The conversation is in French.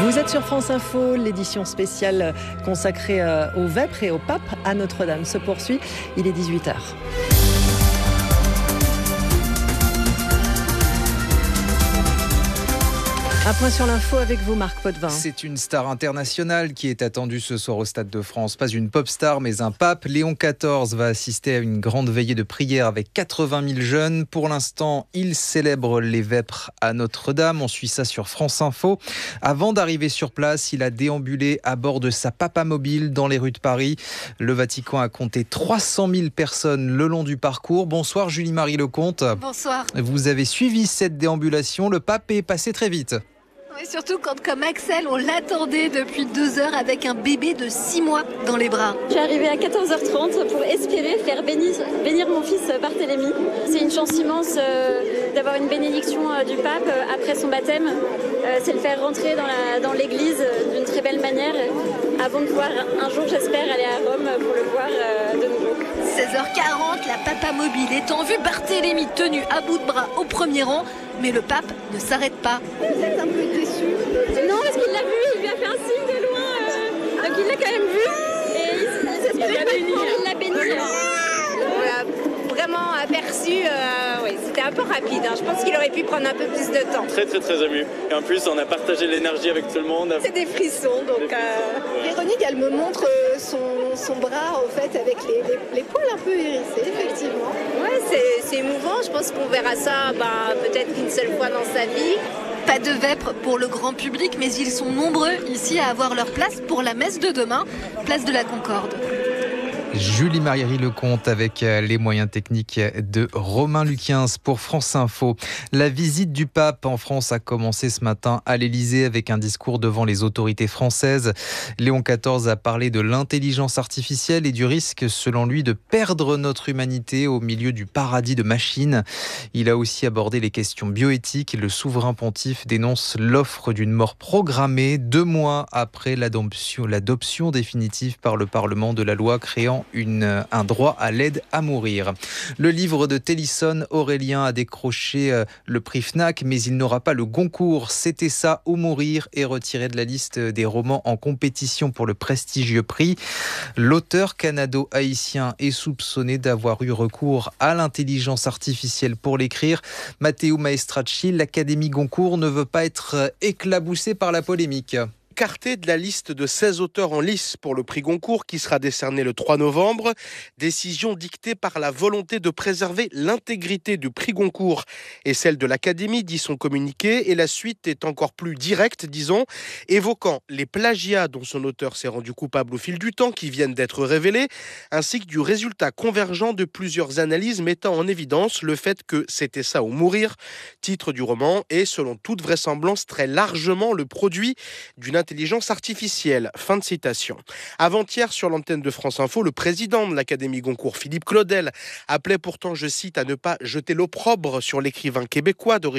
Vous êtes sur France Info, l'édition spéciale consacrée aux vêpres et au pape à Notre-Dame se poursuit. Il est 18h. Un point sur l'info avec vous, Marc Potvin. C'est une star internationale qui est attendue ce soir au Stade de France. Pas une pop star, mais un pape. Léon XIV va assister à une grande veillée de prière avec 80 000 jeunes. Pour l'instant, il célèbre les vêpres à Notre-Dame. On suit ça sur France Info. Avant d'arriver sur place, il a déambulé à bord de sa papamobile dans les rues de Paris. Le Vatican a compté 300 000 personnes le long du parcours. Bonsoir Julie-Marie Lecomte. Bonsoir. Vous avez suivi cette déambulation. Le pape est passé très vite. Oui, surtout quand, comme Axel, on l'attendait depuis 2 heures avec un bébé de 6 mois dans les bras. Je suis arrivée à 14h30 pour espérer faire bénir mon fils Barthélemy. C'est une chance immense d'avoir une bénédiction du pape après son baptême. C'est le faire rentrer dans l'église d'une très belle manière avant de pouvoir un jour, j'espère, aller à Rome pour le voir de nouveau. 16h40, la papamobile est en vue. Barthélemy tenu à bout de bras au premier rang. Mais le pape ne s'arrête pas. Vous êtes un peu déçu? Non, parce qu'il l'a vu, il lui a fait un signe de loin. Donc il l'a quand même vu. Et il l'a béni. On l'a vraiment aperçu. Oui, c'était un peu rapide. Je pense qu'il aurait pu prendre un peu plus de temps. Très ému. Et en plus, on a partagé l'énergie avec tout le monde. C'est des frissons. Donc, Véronique, elle me montre son bras, en fait, avec les poils un peu hérissés, effectivement. Ouais, c'est émouvant. Je pense qu'on verra ça peut-être qu'une seule fois dans sa vie. Pas de vêpres pour le grand public, mais ils sont nombreux ici à avoir leur place pour la messe de demain, place de la Concorde. Julie-Marie Lecomte avec les moyens techniques de Romain Luquiens pour France Info. La visite du pape en France a commencé ce matin à l'Élysée avec un discours devant les autorités françaises. Léon XIV a parlé de l'intelligence artificielle et du risque, selon lui, de perdre notre humanité au milieu du paradis de machines. Il a aussi abordé les questions bioéthiques. Le souverain pontife dénonce l'offre d'une mort programmée 2 mois après l'adoption définitive par le Parlement de la loi créant un droit à l'aide à mourir. Le livre de Télisson, Aurélien, a décroché le prix Fnac, mais il n'aura pas le Goncourt. C'était ça ou mourir est retiré de la liste des romans en compétition pour le prestigieux prix. L'auteur canado-haïtien est soupçonné d'avoir eu recours à l'intelligence artificielle pour l'écrire. Matteo Maestracci, l'Académie Goncourt ne veut pas être éclaboussée par la polémique. Écarté de la liste de 16 auteurs en lice pour le prix Goncourt qui sera décerné le 3 novembre. Décision dictée par la volonté de préserver l'intégrité du prix Goncourt et celle de l'Académie, dit son communiqué. Et la suite est encore plus directe, disons, évoquant les plagiats dont son auteur s'est rendu coupable au fil du temps, qui viennent d'être révélés, ainsi que du résultat convergent de plusieurs analyses mettant en évidence le fait que c'était ça ou mourir, titre du roman, est selon toute vraisemblance très largement le produit d'une intelligence artificielle. Fin de citation. Avant-hier, sur l'antenne de France Info, le président de l'Académie Goncourt, Philippe Claudel, appelait pourtant, je cite, à ne pas jeter l'opprobre sur l'écrivain québécois d'origine